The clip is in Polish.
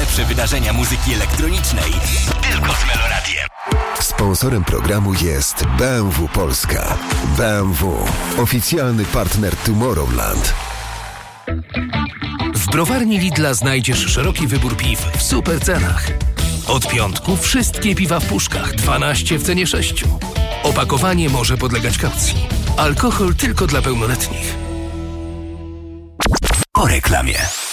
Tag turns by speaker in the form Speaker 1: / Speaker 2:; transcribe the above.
Speaker 1: najlepsze wydarzenia muzyki elektronicznej tylko z Meloradiem.
Speaker 2: Sponsorem programu jest BMW Polska. BMW. Oficjalny partner Tomorrowland.
Speaker 3: W browarni Lidla znajdziesz szeroki wybór piw w super cenach. Od piątku wszystkie piwa w puszkach, 12 w cenie 6. Opakowanie może podlegać kaucji. Alkohol tylko dla pełnoletnich.
Speaker 1: Po reklamie.